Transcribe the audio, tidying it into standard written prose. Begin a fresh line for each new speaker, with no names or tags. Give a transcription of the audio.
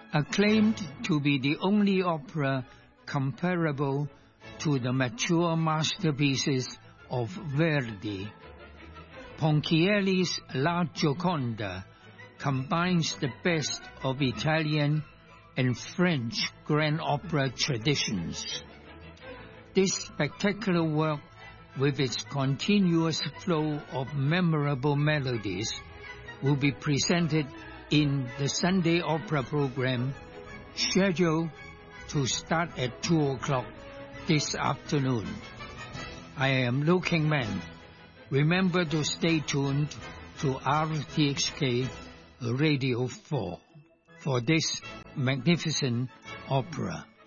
Acclaimed to be the only opera comparable to the mature masterpieces of Verdi, Ponchielli's La Gioconda combines the best of Italian and French grand opera traditions. This spectacular work, with its continuous flow of memorable melodies, will be presented in the Sunday opera program, scheduled to start at 2 o'clock this afternoon. I am Liu King Man. Remember to stay tuned to RTHK Radio 4 for this magnificent opera.